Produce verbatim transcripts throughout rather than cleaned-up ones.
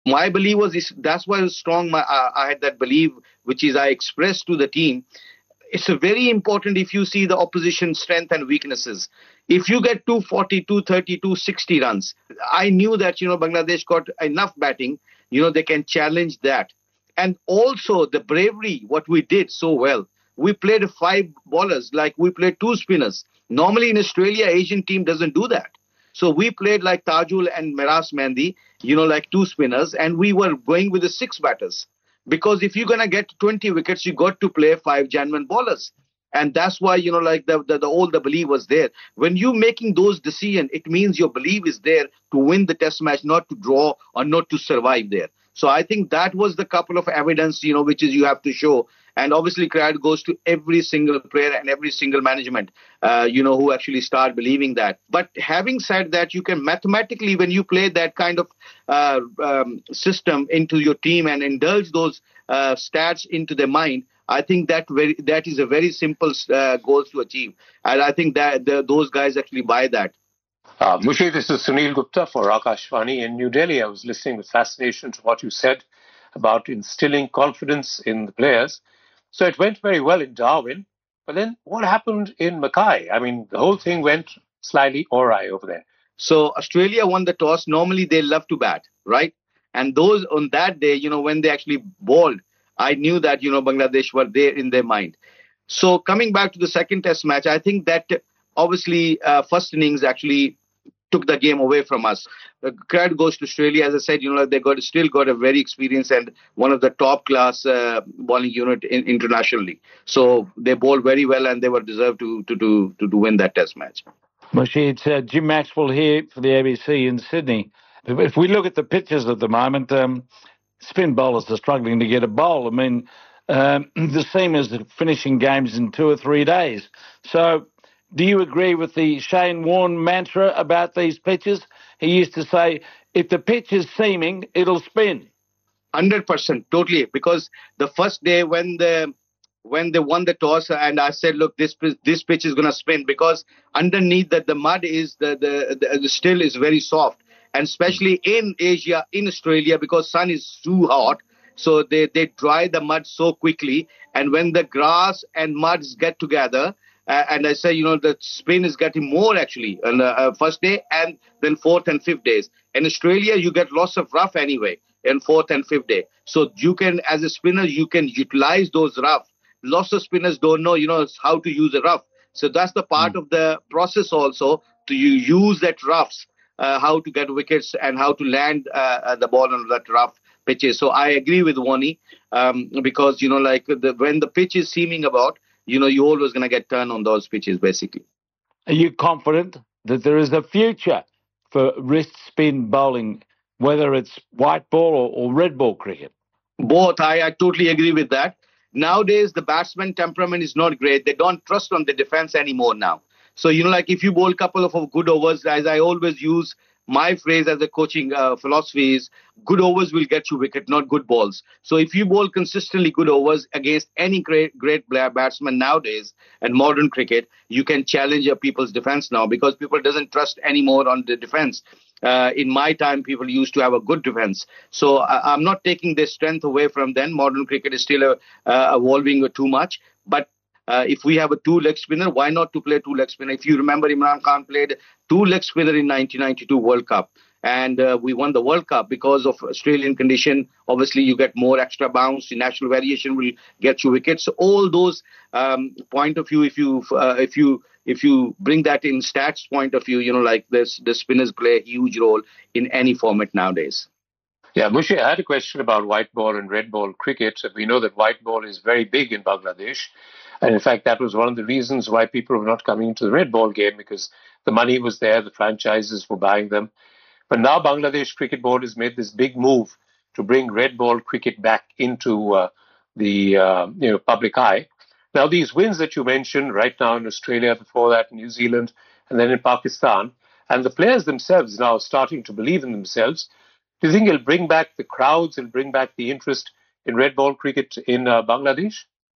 My belief was this, that's why I was strong. My, I, I had that belief, which is I expressed to the team. It's a very important if you see the opposition strength and weaknesses. If you get two forty, two thirty, two sixty runs, I knew that, you know, Bangladesh got enough batting, you know, they can challenge that. And also the bravery, what we did so well. We played five bowlers, like we played two spinners. Normally in Australia, Asian team doesn't do that. So we played like Tajul and Miras Mehndi, you know, like two spinners, and we were going with the six batters. Because if you're going to get twenty wickets, you got to play five genuine bowlers. And that's why, you know, like the, the, the all the belief was there. When you're making those decisions, it means your belief is there to win the test match, not to draw or not to survive there. So I think that was the couple of evidence, you know, which is you have to show. And obviously, credit goes to every single player and every single management, uh, you know, who actually start believing that. But having said that, you can mathematically, when you play that kind of uh, um, system into your team and indulge those uh, stats into their mind, I think that very that is a very simple uh, goal to achieve. And I think that the, those guys actually buy that. Uh, Mushi, this is Sunil Gupta for Akashvani in New Delhi. I was listening with fascination to what you said about instilling confidence in the players. So it went very well in Darwin, but then what happened in Mackay? I mean, the whole thing went slightly awry over there. So Australia won the toss. Normally they love to bat, right? And those on that day, you know, when they actually bowled, I knew that, you know, Bangladesh were there in their mind. So coming back to the second test match, I think that obviously uh, first innings actually took the game away from us. The credit goes to Australia. As I said, you know, they got still got a very experienced and one of the top class uh, bowling unit in, internationally. So they bowled very well and they were deserved to to to to, to win that test match. Mushi, it's uh, Jim Maxwell here for the A B C in Sydney. If we look at the pitches at the moment, um, spin bowlers are struggling to get a bowl. I mean, um, the seamers are finishing games in two or three days. So do you agree with the Shane Warne mantra about these pitches? He used to say, if the pitch is seaming, it'll spin. one hundred percent, totally. Because the first day when the when they won the toss, and I said, look, this this pitch is going to spin because underneath that the mud is the the, the the still is very soft, and especially in Asia, in Australia, because sun is too hot, so they they dry the mud so quickly, and when the grass and muds get together. Uh, and I say, you know, the spin is getting more actually on the uh, first day and then fourth and fifth days. In Australia, you get lots of rough anyway in fourth and fifth day. So you can, as a spinner, you can utilize those rough. Lots of spinners don't know, you know, how to use a rough. So that's the part mm. of the process also to you use that roughs, uh, how to get wickets and how to land uh, the ball on that rough pitches. So I agree with Wani um, because, you know, like the, when the pitch is seeming about, you know, you're always going to get turned on those pitches, basically. Are you confident that there is a future for wrist spin bowling, whether it's white ball or, or red ball cricket? Both. I, I totally agree with that. Nowadays, the batsman temperament is not great. They don't trust on the defense anymore now. So, you know, like if you bowl a couple of good overs, as I always use, my phrase as a coaching uh, philosophy is good overs will get you wicket, not good balls. So if you bowl consistently good overs against any great great batsman nowadays and modern cricket, you can challenge your people's defense now because people doesn't trust anymore on the defense. Uh, in my time, people used to have a good defense. So I, I'm not taking their strength away from them. Modern cricket is still uh, uh, evolving too much. But Uh, if we have a two-leg spinner, why not to play two-leg spinner? If you remember, Imran Khan played two-leg spinner in nineteen ninety-two World Cup. And uh, we won the World Cup because of Australian condition. Obviously, you get more extra bounce. The natural variation will get you wickets. So all those um, point of view, if you uh, if you if you bring that in stats point of view, you know, like this, the spinners play a huge role in any format nowadays. Yeah, Mushi, I had a question about white ball and red ball cricket. We know that white ball is very big in Bangladesh. And in fact, that was one of the reasons why people were not coming into the red ball game, because the money was there, the franchises were buying them. But now Bangladesh Cricket Board has made this big move to bring red ball cricket back into uh, the uh, you know public eye. Now, these wins that you mentioned right now in Australia, before that in New Zealand, and then in Pakistan, and the players themselves now starting to believe in themselves. Do you think it'll bring back the crowds and bring back the interest in red ball cricket in uh, Bangladesh?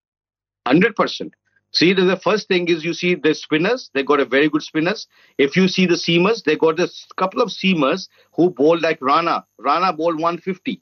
one hundred percent. See, the first thing is you see the spinners, they got a very good spinners. If you see the seamers, they got a couple of seamers who bowl like Rana. Rana bowled one fifty.